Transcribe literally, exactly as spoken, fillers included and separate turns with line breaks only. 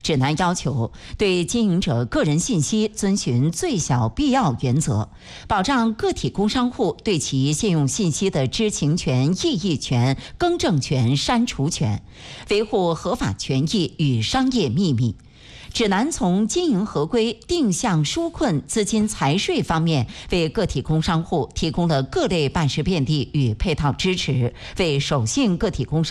指南要求对经营者个人信息遵循最小必要原则，保障个体工商户对其信用信息的知情权、异议权、更正权、删除权，维护合法权益与商业秘密。指南从经营合规、定向纾困、资金财税方面，为个体工商户提供了各类办事便利与配套支持，为守信个体工商